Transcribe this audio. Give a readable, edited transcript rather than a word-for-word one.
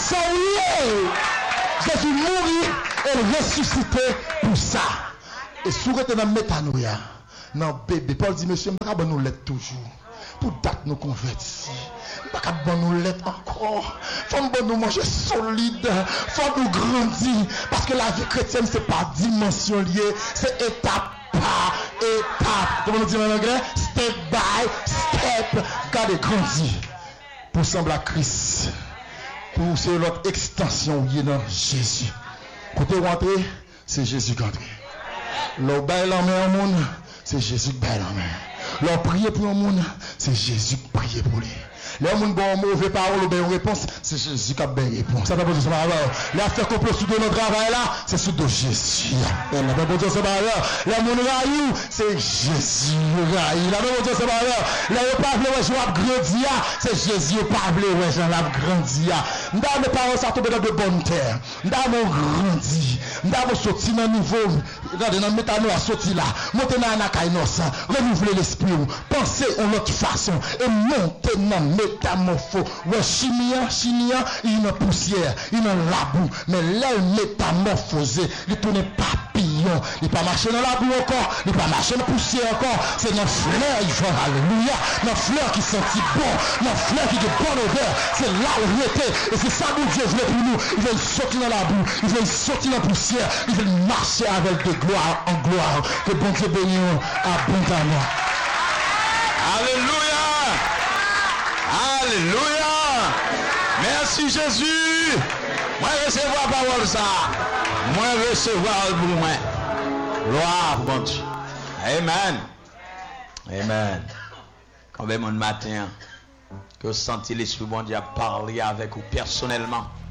Jésus mourit et ressuscité pour ça. Et si vous êtes dans le métanoïa, non, bébé, Paul dit, monsieur, je ne vais pas nous l'être toujours. Pour date nous convertir. Je ne vais pas nous l'être encore. Il faut nous manger solide. Il faut nous grandir. Parce que la vie chrétienne, ce n'est pas dimension liée. C'est étape par étape. Comment on dit en anglais? Step by step. Gardez grandir. Pour sembler à Christ. Pour c'est l'autre extension qui est dans Jésus. Côté rentré, c'est Jésus qui entre. L'on baille la main au monde, c'est Jésus qui baille la main. L'on prie pour le monde, c'est Jésus qui prie pour lui. Les gens qui ont une mauvaise parole ou une réponse, c'est Jésus qui a une réponse. Ça ne veut pas dire ça. Les affaires complot sur notre travail là, c'est sur de Jésus. Ça ne veut pas dire ça. Les gens qui raillent, c'est Jésus qui raille. La même chose, c'est pas là. Les gens qui parlent, ouais, je vais grandir, c'est Jésus qui parle, ouais, je vais grandir. Nous avons des parents qui sont tombés dans de bonnes terres. Nous avons grandi. Nous avons sorti dans le niveau. Regardez, dans le métano à sortir là. Monter dans la innocent. Renouveler l'esprit. Penser en autre façon. Et monter dans le métamorphose. Ouais, chimia, il y a poussière, il y a la boue. Mais là, métamorphosé, il tourne papillon. Il ne pas marcher dans la boue encore. Il ne pas marcher dans la poussière encore. C'est notre fleur, il faut alléluia. Notre fleur qui sentit bon. Notre fleur qui a bonne odeur. C'est là le rété. Et c'est ça que Dieu voulait pour nous. Il veut sortir dans la boue. Il veut sortir dans la poussière. Il veut marcher avec de gloire en gloire. Que bon Dieu bénisse abondamment. Alléluia. Alléluia. Merci Jésus. Moi recevoir la parole ça. Moi recevoir pour moi. Gloire bon Dieu. Amen. Amen. Quand même un matin que vous sentez l'Esprit bon Dieu à parler avec vous personnellement.